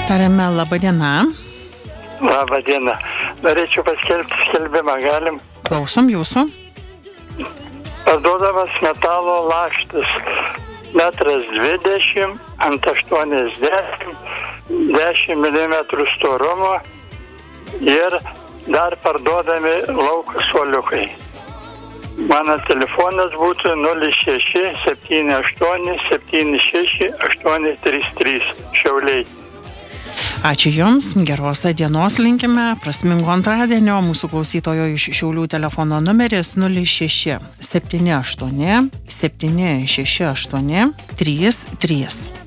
Tariame, laba diena. Labą dieną. Norėčiau paskelbti skelbimą, galim? Klausom jūsų. Parduodamas metalo lakštas. 1,20 m ant 80, 10 mm storumo ir dar parduodami lauko suoliukai. Mano telefonas būtų 06 78 76 833 Šiauliai. Ačiū Jums, geros dienos linkime, prasmingo antradienio. Mūsų klausytojo iš Šiaulių telefono numeris 06 78 768 33.